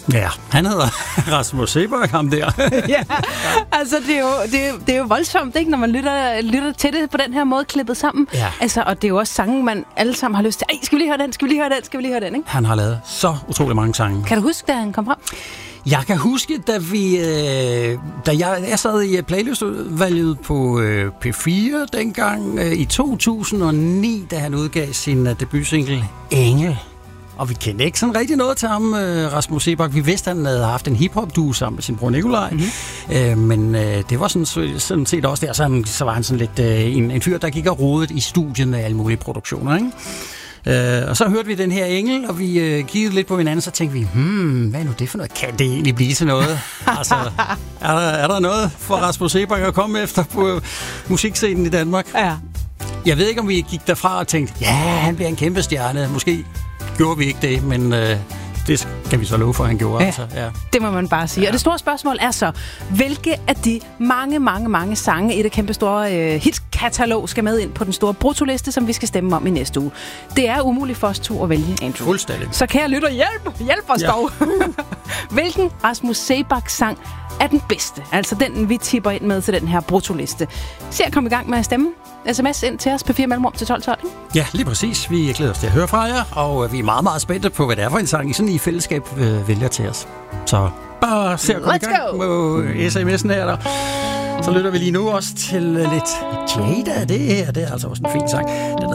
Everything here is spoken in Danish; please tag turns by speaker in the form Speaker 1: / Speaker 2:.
Speaker 1: Ja, han hedder Rasmus Seebach, ham der.
Speaker 2: Ja, altså det er jo voldsomt, ikke, når man lytter til det på den her måde, klippet sammen.
Speaker 1: Ja.
Speaker 2: Altså, og det er jo også sange, man alle sammen har lyst til. Ej, skal vi lige høre den, skal vi lige høre den, skal vi lige høre den, ikke?
Speaker 1: Han har lavet så utrolig mange sange.
Speaker 2: Kan du huske, da han kom frem?
Speaker 1: Jeg kan huske, da jeg sad i playlistudvalget på P4 dengang i 2009, da han udgav sin debutsingle Engel. Og vi kendte ikke sådan rigtig noget til ham, Rasmus Seebach. Vi vidste, at han havde haft en hiphop-duo sammen med sin bror Nikolaj. Mm-hmm. Men det var sådan set også der, så var han sådan lidt en fyr, der gik og rodede i studiet med alle mulige produktioner, ikke? Og så hørte vi den her Engel, og vi kiggede lidt på hinanden, så tænkte vi, hvad er nu det for noget? Kan det egentlig blive til noget? Altså, er der noget for Rasmus Seebach at komme efter på musikscenen i Danmark?
Speaker 2: Ja.
Speaker 1: Jeg ved ikke, om vi gik derfra og tænkte, ja, han bliver en kæmpe stjerne. Måske gjorde vi ikke det, men det kan vi så love for, at han gjorde.
Speaker 2: Ja,
Speaker 1: altså, ja.
Speaker 2: Det må man bare sige. Ja. Og det store spørgsmål er så, hvilke af de mange sange i det kæmpe store hitkatalog skal med ind på den store brutoliste, som vi skal stemme om i næste uge? Det er umuligt for os to at vælge, Andrew.
Speaker 1: Fuldstændig.
Speaker 2: Så kære lytter, hjælp os dog. Hvilken Rasmus Seebach-sang er den bedste? Altså den, vi tipper ind med til den her brutoliste. Se at komme i gang med at stemme. SMS ind til os på 4 mellemrum til 12:12.
Speaker 1: Ja, lige præcis. Vi glæder os til at høre fra jer, og vi er meget, meget spændte på, hvad det er for en sang, I sådan i fællesskab vælger til os. Så bare se at komme i gang med sms'en her. Der. Så lytter vi lige nu også til lidt Jada. Det her, det er altså også en fin sang. Den